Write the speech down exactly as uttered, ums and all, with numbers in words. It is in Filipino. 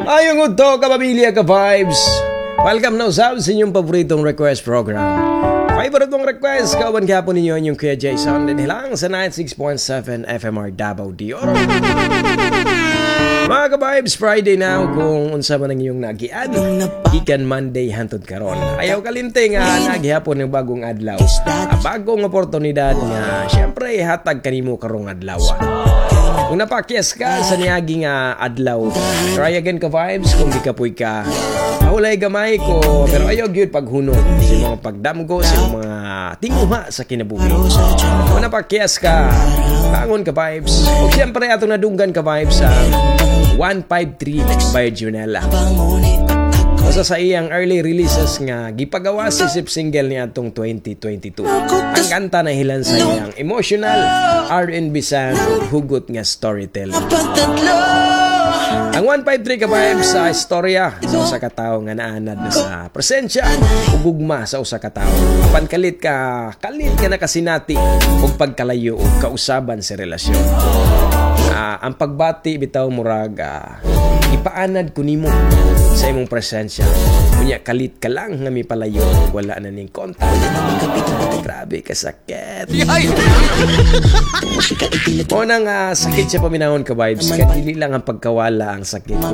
Ayong uto, kapamilya, ka-vibes. Welcome na usab sa inyong paboritong request program. Favorite mong request, kawan kahapon ninyo yung Kuya Jason din hilang sa ninety-six point seven F M R Davao de Oro. Mga ka-vibes, Friday na kung unsa man ang iyong nagiad. Ikan Monday hantod karon. Ayaw kalinting nga nagihapon ng bagong adlaw. A bagong oportunidad nga syempre hatag kanimo karong adlaw. Kung napakyas ka sa niaging uh, adlaw, try again ka vibes kung di ka puy ka. Mahulay gamay ko, pero ayaw gyud paghunong sa mga pagdamgo, sa mga tinguha sa kinabuhi. Kung napakyas ka, bangon ka vibes. O siyempre atong nadunggan ka vibes sa one five three by Junella. Sa sa iyang early releases nga gipagawa si sip single niya atong twenty twenty-two. Ang kanta na hilan sa iyang emotional R and B sound hugot nga storytelling. Ang one five three ka vibes sa istorya sa usa ka tawo nga naanad na sa presensya ug gugma sa usa ka tawo. Apan kalit ka kalit ka nakasinati ug pagkalayo ug kausaban sa relasyon. Uh, ang pagbati bitaw murag uh, ipaanad ko nimo sa imong presensya. Kunya kalit ka lang nga mipalayo wala na ning kontak. Grabe ka sakit. O nang uh, sakit siya paminahon ka vibes. Kaya dili lang ang pagkawala ang sakit.